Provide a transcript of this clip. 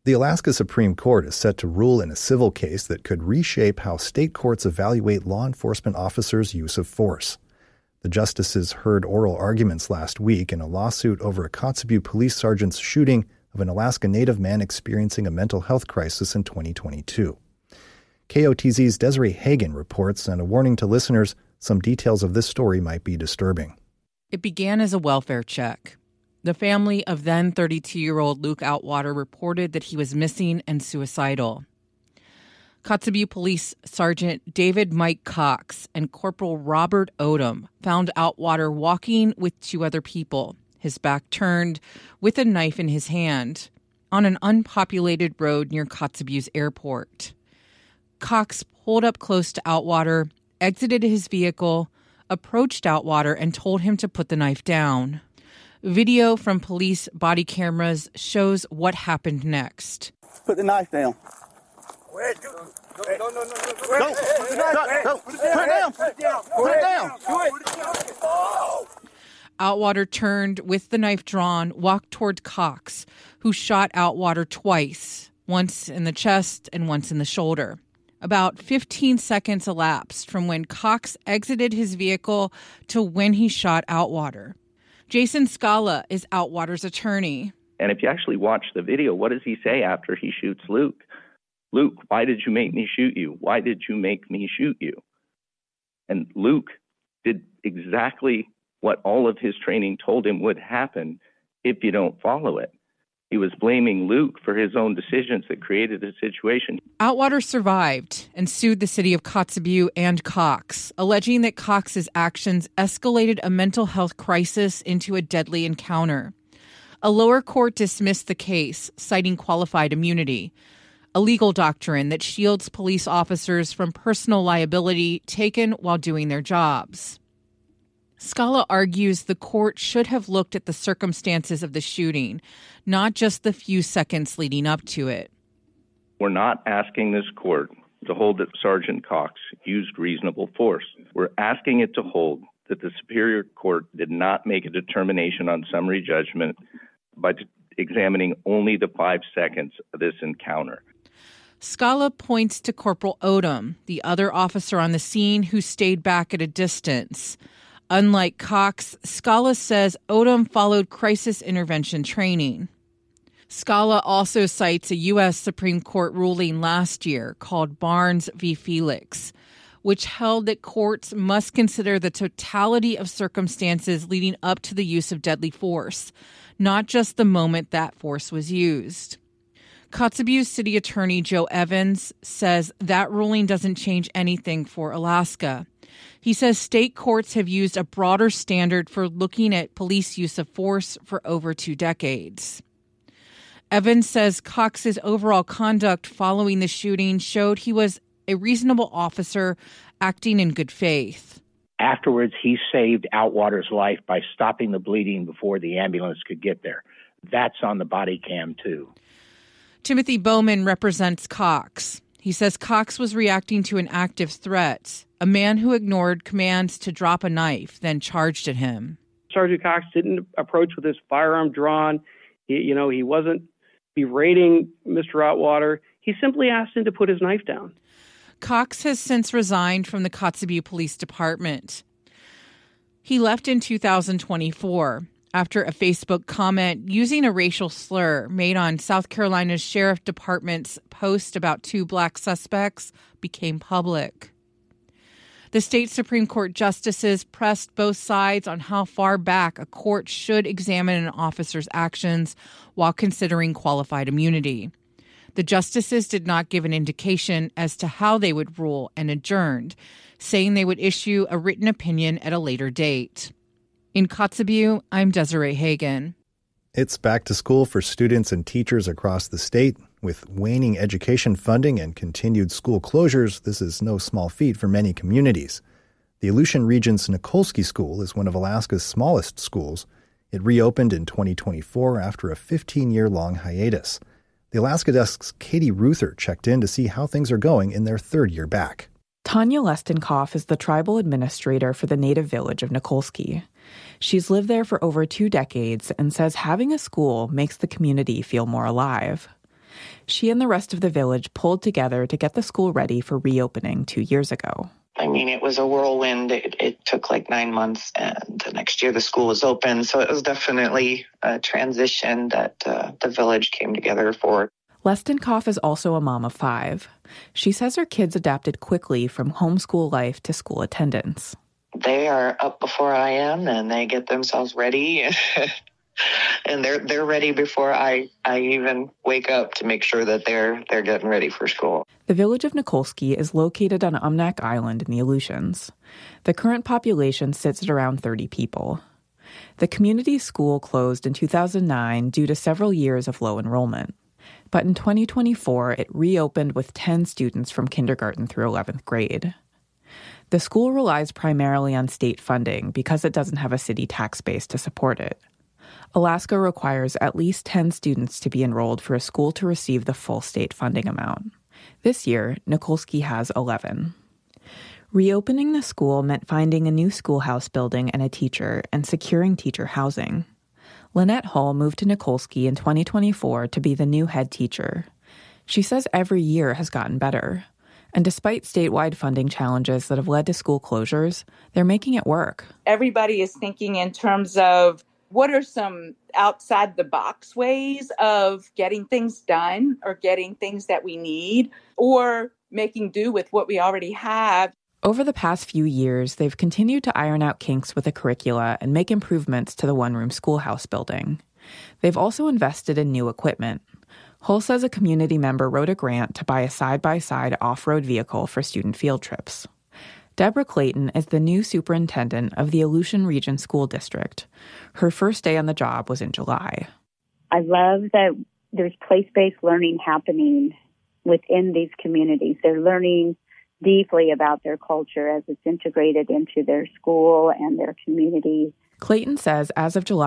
The Alaska Supreme Court is set to rule in a civil case that could reshape how state courts evaluate law enforcement officers' use of force. The justices heard oral arguments last week in a lawsuit over a Kotzebue police sergeant's shooting of an Alaska Native man experiencing a mental health crisis in 2022. KOTZ's Desiree Hagen reports, and a warning to listeners, some details of this story might be disturbing. It began as a welfare check. The family of then 32-year-old Luke Outwater reported that he was missing and suicidal. Kotzebue Police Sergeant David Mike Cox and Corporal Robert Odom found Outwater walking with two other people, his back turned, with a knife in his hand, on an unpopulated road near Kotzebue's airport. Cox pulled up close to Outwater, exited his vehicle, approached Outwater, and told him to put the knife down. Video from police body cameras shows what happened next. Put the knife down. Wait, no. Put it down. Put it down. Outwater turned with the knife drawn, walked toward Cox, who shot Outwater twice, once in the chest and once in the shoulder. About 15 seconds elapsed from when Cox exited his vehicle to when he shot Outwater. Jason Scala is Outwater's attorney. And if you actually watch the video, what does he say after he shoots Luke? Luke, why did you make me shoot you? Why did you make me shoot you? And Luke did exactly what all of his training told him would happen if you don't follow it. He was blaming Luke for his own decisions that created a situation. Outwater survived and sued the city of Kotzebue and Cox, alleging that Cox's actions escalated a mental health crisis into a deadly encounter. A lower court dismissed the case, citing qualified immunity, a legal doctrine that shields police officers from personal liability taken while doing their jobs. Scala argues the court should have looked at the circumstances of the shooting, not just the few seconds leading up to it. We're not asking this court to hold that Sergeant Cox used reasonable force. We're asking it to hold that the Superior Court did not make a determination on summary judgment by examining only the 5 seconds of this encounter. Scala points to Corporal Odom, the other officer on the scene who stayed back at a distance. Unlike Cox, Scala says Odom followed crisis intervention training. Scala also cites a U.S. Supreme Court ruling last year called Barnes v. Felix, which held that courts must consider the totality of circumstances leading up to the use of deadly force, not just the moment that force was used. Kotzebue City Attorney Joe Evans says that ruling doesn't change anything for Alaska. He says state courts have used a broader standard for looking at police use of force for over 2 decades. Evans says Cox's overall conduct following the shooting showed he was a reasonable officer acting in good faith. Afterwards, he saved Outwater's life by stopping the bleeding before the ambulance could get there. That's on the body cam, too. Timothy Bowman represents Cox. He says Cox was reacting to an active threat, a man who ignored commands to drop a knife, then charged at him. Sergeant Cox didn't approach with his firearm drawn. He wasn't berating Mr. Outwater. He simply asked him to put his knife down. Cox has since resigned from the Kotzebue Police Department. He left in 2024 after a Facebook comment using a racial slur made on South Carolina's Sheriff Department's post about 2 black suspects became public. The state Supreme Court justices pressed both sides on how far back a court should examine an officer's actions while considering qualified immunity. The justices did not give an indication as to how they would rule and adjourned, saying they would issue a written opinion at a later date. In Kotzebue, I'm Desiree Hagen. It's back to school for students and teachers across the state. With waning education funding and continued school closures, this is no small feat for many communities. The Aleutian Region's Nikolsky School is one of Alaska's smallest schools. It reopened in 2024 after a 15-year-long hiatus. The Alaska Desk's Katie Ruther checked in to see how things are going in their 3rd year back. Tanya Lestenkoff is the tribal administrator for the native village of Nikolsky. She's lived there for over 2 decades and says having a school makes the community feel more alive. She and the rest of the village pulled together to get the school ready for reopening 2 years ago. I mean, it was a whirlwind. It took like 9 months, and the next year the school was open. So it was definitely a transition that the village came together for. Lestenkoff is also a mom of 5. She says her kids adapted quickly from homeschool life to school attendance. They are up before I am, and they get themselves ready. And they're ready before I even wake up to make sure that they're getting ready for school. The village of Nikolsky is located on Umnak Island in the Aleutians. The current population sits at around 30 people. The community school closed in 2009 due to several years of low enrollment. But in 2024, it reopened with 10 students from kindergarten through 11th grade. The school relies primarily on state funding because it doesn't have a city tax base to support it. Alaska requires at least 10 students to be enrolled for a school to receive the full state funding amount. This year, Nikolsky has 11. Reopening the school meant finding a new schoolhouse building and a teacher and securing teacher housing. Lynette Hull moved to Nikolsky in 2024 to be the new head teacher. She says every year has gotten better. And despite statewide funding challenges that have led to school closures, they're making it work. Everybody is thinking in terms of what are some outside-the-box ways of getting things done or getting things that we need or making do with what we already have. Over the past few years, they've continued to iron out kinks with the curricula and make improvements to the one-room schoolhouse building. They've also invested in new equipment. Hull says a community member wrote a grant to buy a side-by-side off-road vehicle for student field trips. Deborah Clayton is the new superintendent of the Aleutian Region School District. Her first day on the job was in July. I love that there's place-based learning happening within these communities. They're learning deeply about their culture as it's integrated into their school and their community. Clayton says as of July